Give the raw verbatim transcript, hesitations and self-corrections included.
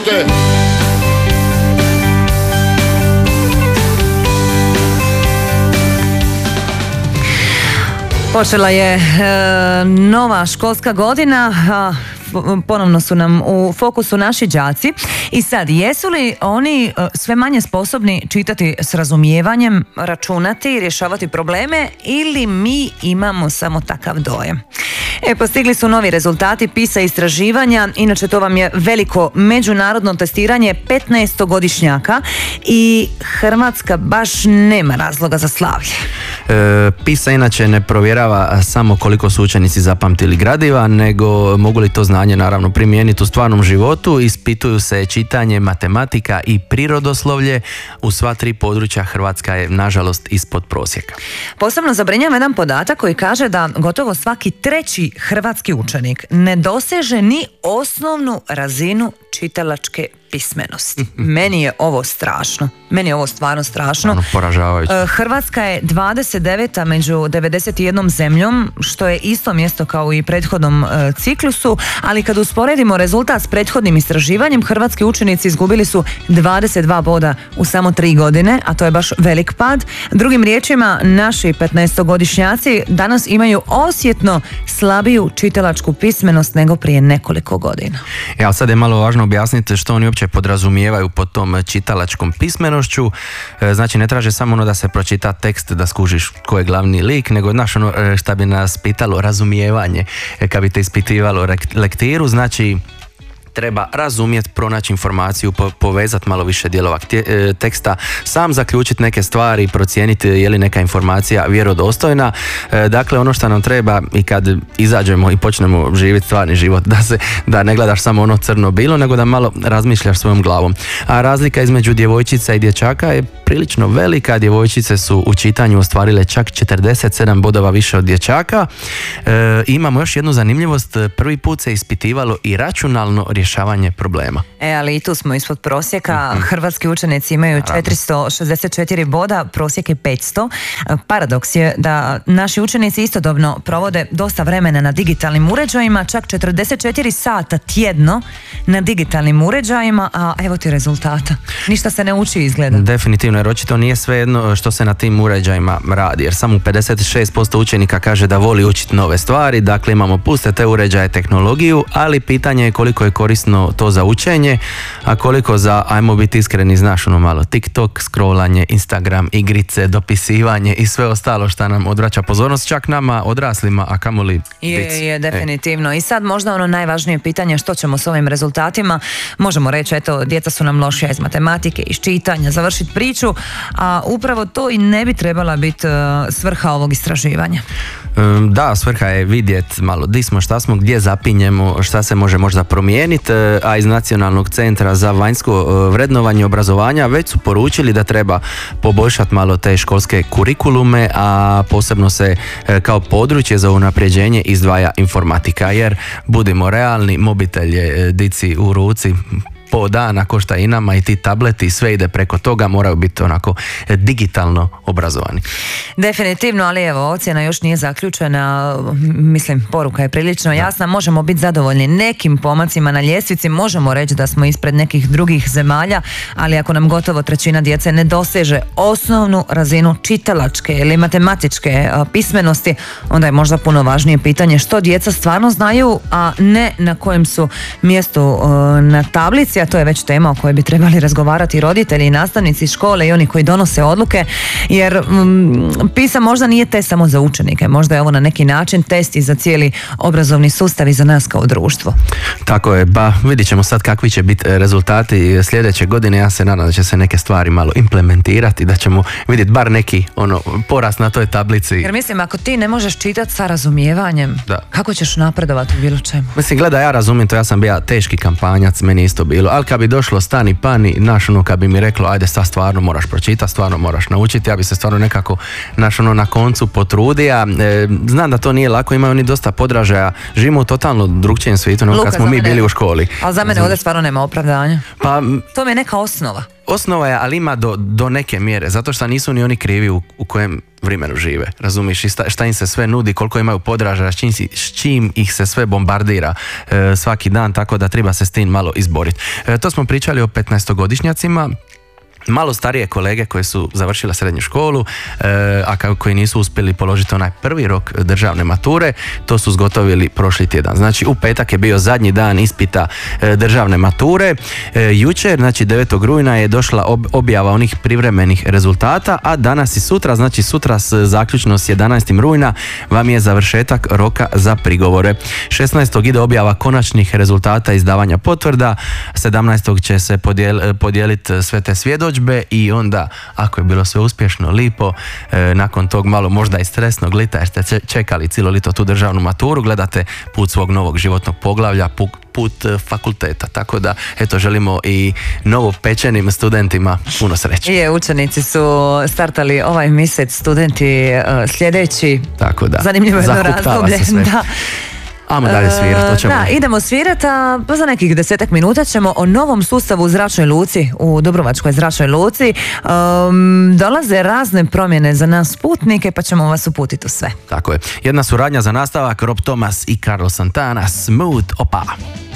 Počela je e, nova školska godina, a ponovno su nam u fokusu naši đaci. I sad, jesu li oni e, sve manje sposobni čitati s razumijevanjem, računati, rješavati probleme, ili mi imamo samo takav dojam? E, postigli su novi rezultati PISA istraživanja, inače to vam je veliko međunarodno testiranje petnaestogodišnjaka i Hrvatska baš nema razloga za slavlje. E, PISA inače ne provjerava samo koliko su učenici zapamtili gradiva, nego mogu li to znanje naravno primijeniti u stvarnom životu. Ispituju se čitanje, matematika i prirodoslovlje. U sva tri područja Hrvatska je nažalost ispod prosjeka. Posebno zabrinjava jedan podatak koji kaže da gotovo svaki treći hrvatski učenik ne doseže ni osnovnu razinu čitalačke pismenosti. Meni je ovo strašno. Meni je ovo stvarno strašno. Ono poražavajuće. Hrvatska je dvadeset deveta među devedeset jednom zemljom, što je isto mjesto kao i prethodnom e, ciklusu, ali kad usporedimo rezultat s prethodnim istraživanjem, hrvatski učenici izgubili su dvadeset dva boda u samo tri godine, a to je baš velik pad. Drugim riječima, naši petnaestogodišnjaci danas imaju osjetno slabiju čitalačku pismenost nego prije nekoliko godina. Ja, sad je malo važno objasniti što oni uopće podrazumijevaju pod tom čitalačkom pismenošću. Znači, ne traže samo ono da se pročita tekst, da skužiš ko je glavni lik, nego znaš ono šta bi nas pitalo razumijevanje kad bi te ispitivalo lektiru. Znači, treba razumjeti, pronaći informaciju, po- povezati malo više dijelova tje, teksta, sam zaključiti neke stvari, procijeniti je li neka informacija vjerodostojna. E, dakle, ono što nam treba i kad izađemo i počnemo živjeti stvarni život, da se da ne gledaš samo ono crno-bilo, nego da malo razmišljaš svojom glavom. A razlika između djevojčica i dječaka je prilično velika. Djevojčice su u čitanju ostvarile čak četrdeset sedam bodova više od dječaka. E, imamo još jednu zanimljivost. Prvi put se ispitivalo i računalno rješavanje problema. E, ali i tu smo ispod prosjeka. Hrvatski učenici imaju četiristo šezdeset četiri boda, prosjek je petsto. Paradoks je da naši učenici istodobno provode dosta vremena na digitalnim uređajima, čak četrdeset četiri sata tjedno na digitalnim uređajima, a evo ti rezultata. Ništa se ne uči, izgleda. Definitivno, jer očito nije svejedno što se na tim uređajima radi, jer samo pedeset šest posto učenika kaže da voli učiti nove stvari. Dakle, imamo puste te uređaje, tehnologiju, ali pitanje je koliko je korisno to za učenje, a koliko za, ajmo biti iskreni, znaš ono malo TikTok, scrollanje, Instagram, igrice, dopisivanje i sve ostalo što nam odvraća pozornost, čak nama odraslima, a kamoli je, dici. je, definitivno. E. I sad možda ono najvažnije pitanje, što ćemo s ovim rezultatima? Možemo reći, eto, djeca su nam lošija iz matematike, iz čitanja, završiti priču, a upravo to i ne bi trebala biti uh, svrha ovog istraživanja. Da, svrha je vidjeti malo di smo, šta smo, gdje zapinjemo, šta se može možda promijeniti, a iz Nacionalnog centra za vanjsko vrednovanje obrazovanja već su poručili da treba poboljšati malo te školske kurikulume, a posebno se kao područje za unapređenje izdvaja informatika, jer budimo realni, mobitel je dici u ruci po dana, košta i nama, i ti tableti, sve ide preko toga, moraju biti onako digitalno obrazovani. Definitivno, ali evo, ocjena još nije zaključena, mislim, poruka je prilično jasna, možemo biti zadovoljni nekim pomacima na ljestvici, možemo reći da smo ispred nekih drugih zemalja, ali ako nam gotovo trećina djece ne doseže osnovnu razinu čitalačke ili matematičke pismenosti, onda je možda puno važnije pitanje što djeca stvarno znaju, a ne na kojem su mjestu na tablici, a to je već tema o kojoj bi trebali razgovarati roditelji i nastavnici iz škole i oni koji donose odluke, jer mm, PISA možda nije test samo za učenike, možda je ovo na neki način test i za cijeli obrazovni sustav i za nas kao društvo. Tako je, ba vidit ćemo sad kakvi će biti rezultati sljedeće godine. Ja se nadam da će se neke stvari malo implementirati, da ćemo vidjeti bar neki ono porast na toj tablici. Jer mislim, ako ti ne možeš čitati sa razumijevanjem, da, kako ćeš napredovati u bilo čemu? Mislim, gledaj, ja razumijem to, ja sam bio teški kampanjac, meni isto bilo, ali kad bi došlo stani pani, naš ono, kad bi mi reklo ajde sad stvarno moraš pročitati, stvarno moraš naučiti, ja bi se stvarno nekako naš ono na koncu potrudio. E, znam da to nije lako, imaju oni dosta podražaja, živimo u totalno drugčijem svijetu nego kad smo mi bili u školi. Ali za mene ovdje stvarno nema opravdanja. Pa, to mi je neka osnova. osnova je, ali ima do, do neke mjere, zato što nisu ni oni krivi u, u kojem vremenu žive, razumiš, i šta, šta im se sve nudi, koliko imaju podražaja, s čim, s čim ih se sve bombardira e, svaki dan, tako da treba se s tim malo izboriti. E, to smo pričali o petnaestogodišnjacima. Malo starije kolege koji su završile srednju školu, e, a koji nisu uspjeli položiti onaj prvi rok državne mature, to su zgotovili prošli tjedan. Znači u petak je bio zadnji dan ispita e, državne mature. E, jučer, znači devetog rujna je došla ob, objava onih privremenih rezultata, a danas i sutra, znači sutra s, zaključno s jedanaestim rujna vam je završetak roka za prigovore. šesnaestog ide objava konačnih rezultata izdavanja potvrda, sedamnaestog će se podijel, podijeliti sve te svjedočenja i onda, ako je bilo sve uspješno, lipo, e, nakon tog malo možda i stresnog lita, jer ste čekali cijelo lito tu državnu maturu, gledate put svog novog životnog poglavlja, put, put fakulteta. Tako da, eto, želimo i novopečenim studentima puno sreće. Je, učenici su startali ovaj mjesec, studenti uh, sljedeći. Tako da. Zanimljivo jedno razdoblje. Da. Ajmo dalje svirati, to ćemo. Da, idemo svirati, a pa za nekih desetak minuta ćemo o novom sustavu u zračnoj luci, u Dubrovačkoj zračnoj luci. Um, dolaze razne promjene za nas putnike, pa ćemo vas uputiti u sve. Tako je. Jedna suradnja za nastavak, Rob Thomas i Carlos Santana, Smooth Opa.